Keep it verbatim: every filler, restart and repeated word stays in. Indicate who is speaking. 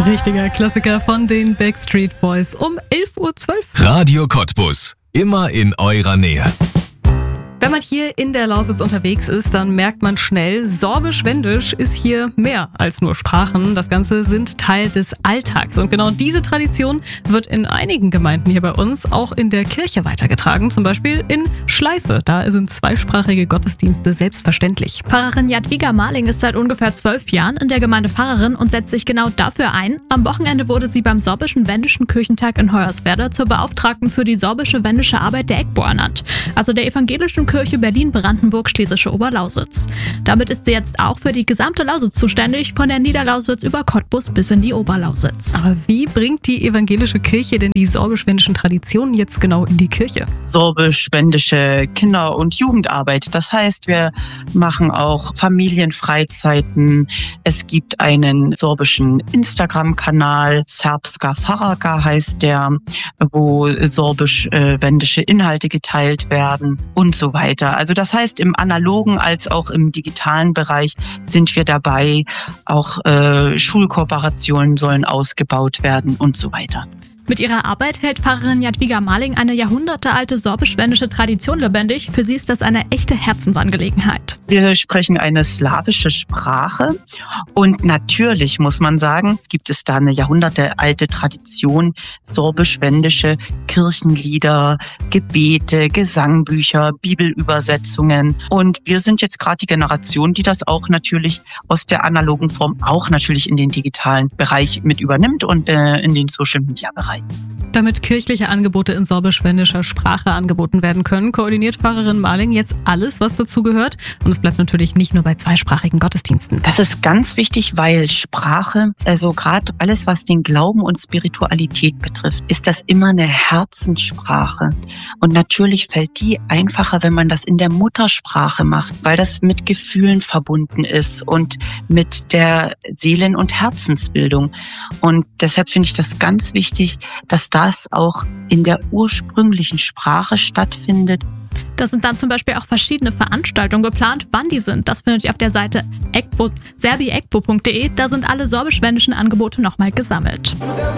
Speaker 1: Richtiger Klassiker von den Backstreet Boys um elf Uhr zwölf.
Speaker 2: Radio Cottbus. Immer in eurer Nähe.
Speaker 1: Wenn man hier in der Lausitz unterwegs ist, dann merkt man schnell, Sorbisch-Wendisch ist hier mehr als nur Sprachen. Das Ganze sind Teil des Alltags. Und genau diese Tradition wird in einigen Gemeinden hier bei uns auch in der Kirche weitergetragen. Zum Beispiel in Schleife. Da sind zweisprachige Gottesdienste selbstverständlich.
Speaker 3: Pfarrerin Jadwiga Marling ist seit ungefähr zwölf Jahren in der Gemeinde Pfarrerin und setzt sich genau dafür ein. Am Wochenende wurde sie beim Sorbischen-Wendischen Kirchentag in Hoyerswerda zur Beauftragten für die sorbische-wendische Arbeit der EGBO ernannt. Also der evangelischen Kirche Berlin-Brandenburg-Schlesische Oberlausitz. Damit ist sie jetzt auch für die gesamte Lausitz zuständig, von der Niederlausitz über Cottbus bis in die Oberlausitz.
Speaker 1: Aber wie bringt die evangelische Kirche denn die sorbisch-wendischen Traditionen jetzt genau in die Kirche?
Speaker 4: Sorbisch-wendische Kinder- und Jugendarbeit. Das heißt, wir machen auch Familienfreizeiten. Es gibt einen sorbischen Instagram-Kanal, Serbska Faraga heißt der, wo sorbisch-wendische Inhalte geteilt werden und so weiter. Also das heißt, im analogen als auch im digitalen Bereich sind wir dabei. Auch äh, Schulkooperationen sollen ausgebaut werden und so weiter.
Speaker 3: Mit ihrer Arbeit hält Pfarrerin Jadwiga Marling eine jahrhundertealte sorbisch-wendische Tradition lebendig. Für sie ist das eine echte Herzensangelegenheit.
Speaker 4: Wir sprechen eine slawische Sprache und natürlich, muss man sagen, gibt es da eine jahrhundertealte Tradition, sorbisch-wendische Kirchenlieder, Gebete, Gesangbücher, Bibelübersetzungen. Und wir sind jetzt gerade die Generation, die das auch natürlich aus der analogen Form auch natürlich in den digitalen Bereich mit übernimmt und äh, in den Social-Media-Bereich.
Speaker 1: Damit kirchliche Angebote in sorbisch-wendischer Sprache angeboten werden können, koordiniert Pfarrerin Marling jetzt alles, was dazu gehört. Und es bleibt natürlich nicht nur bei zweisprachigen Gottesdiensten.
Speaker 4: Das ist ganz wichtig, weil Sprache, also gerade alles, was den Glauben und Spiritualität betrifft, ist das immer eine Herzenssprache. Und natürlich fällt die einfacher, wenn man das in der Muttersprache macht, weil das mit Gefühlen verbunden ist und mit der Seelen- und Herzensbildung. Und deshalb finde ich das ganz wichtig, dass das auch in der ursprünglichen Sprache stattfindet.
Speaker 3: Da sind dann zum Beispiel auch verschiedene Veranstaltungen geplant. Wann die sind, das findet ihr auf der Seite serbi egbo punkt de. Da sind alle sorbisch-wendischen Angebote nochmal gesammelt.